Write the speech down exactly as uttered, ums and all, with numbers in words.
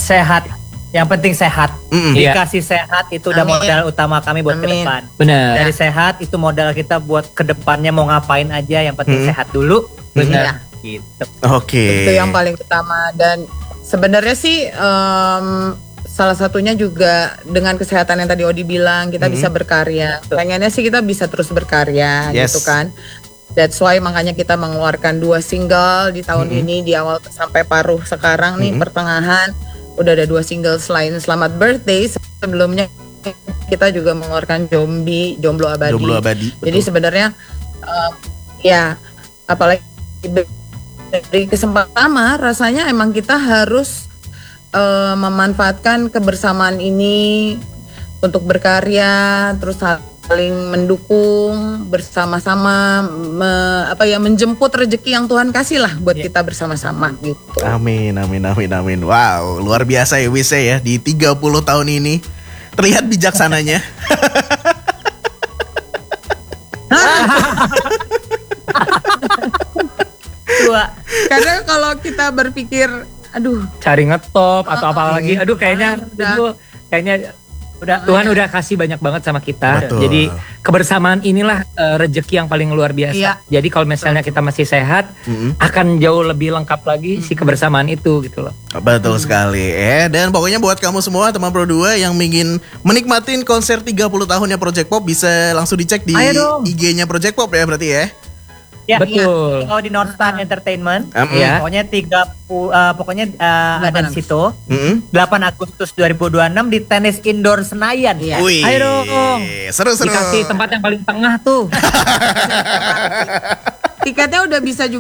sehat. Yang penting sehat. Mm-mm. Dikasih sehat itu udah Amin. modal utama kami buat ke Amin. depan. Benar. Dari sehat itu modal kita buat ke depannya mau ngapain aja, yang penting Mm. sehat dulu. Benar. Gitu. Oke. Itu yang paling utama. Dan sebenarnya sih em, salah satunya juga dengan kesehatan yang tadi Odi bilang, kita Mhm. bisa berkarya. Pengennya sih kita bisa terus berkarya Yes. gitu kan. That's why makanya kita mengeluarkan dua single di tahun Mhm. ini, di awal sampai paruh sekarang nih Mhm. pertengahan udah ada dua single selain Selamat Birthday. Sebelumnya kita juga mengeluarkan Zombie, Jomblo Abadi. Jomblo abadi. Jadi Betul. sebenarnya eh, ya apalagi dari kesempatan pertama rasanya emang kita harus eh, memanfaatkan kebersamaan ini untuk berkarya, terus saling mendukung bersama-sama, me- apa ya menjemput rezeki yang Tuhan kasih lah buat Ya. kita bersama-sama gitu. Amin, amin, amin, amin. Wow, luar biasa ya Wise ya di tiga puluh tahun ini. Terlihat bijaksananya. Tua. Karena kalau kita berpikir, aduh, Cari ngetop atau Oh, apa lagi. Aduh kayaknya udah. itu kayaknya udah Tuhan udah kasih banyak banget sama kita. Betul. Jadi kebersamaan inilah eh, rezeki yang paling luar biasa. Iya. Jadi kalau misalnya kita masih sehat, Mm-mm. akan jauh lebih lengkap lagi si kebersamaan itu gitu loh. Betul sekali. Eh, dan pokoknya buat kamu semua teman Pro dua yang ingin menikmatin konser tiga puluh tahunnya Project Pop bisa langsung dicek di Ayo dong. I G-nya Project Pop ya berarti ya. Ya, Betul. kalau di North Star Entertainment, Mm-mm. Ya. pokoknya tiga puluh, eh, pokoknya eh, ada di situ. Mm-mm. delapan Agustus dua ribu dua puluh enam di tenis indoor Senayan. Iya. Wih, Ayo dong. seru-seru. Dikasih tempat yang paling tengah tuh. tiketnya udah bisa juga